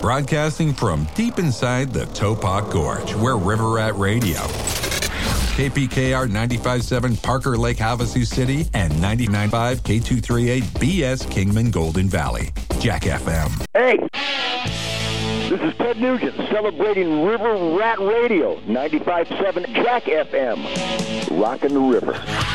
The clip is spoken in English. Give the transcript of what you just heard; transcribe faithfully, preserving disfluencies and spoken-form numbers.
Broadcasting from deep inside the Topok Gorge, we're River Rat Radio. K P K R ninety-five point seven Parker Lake, Havasu City, and ninety-nine point five K two thirty-eight B S Kingman Golden Valley. Jack F M. Hey, this is Ted Nugent celebrating River Rat Radio, ninety-five point seven Jack F M. Rockin' the river.